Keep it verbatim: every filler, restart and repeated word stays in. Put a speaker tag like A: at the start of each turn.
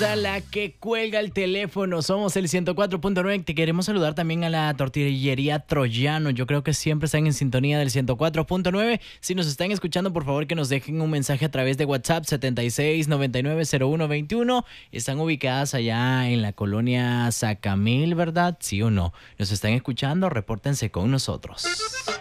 A: A la que cuelga el teléfono, somos el ciento cuatro punto nueve. Te queremos saludar también a la tortillería Troyano. Yo creo que siempre están en sintonía del ciento cuatro punto nueve. Si nos están escuchando, por favor que nos dejen un mensaje a través de WhatsApp setenta y seis noventa y nueve cero uno veintiuno. Están ubicadas allá en la colonia Sacamil, ¿verdad? ¿Sí o no? ¿Nos están escuchando? Repórtense con nosotros.